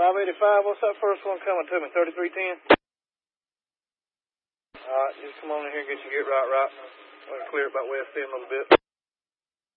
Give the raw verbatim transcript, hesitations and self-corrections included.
five eighty-five, what's that first one coming to me? thirty-three ten? Alright, just come on in here and get your get right, right. We'll clear it about west end a little bit.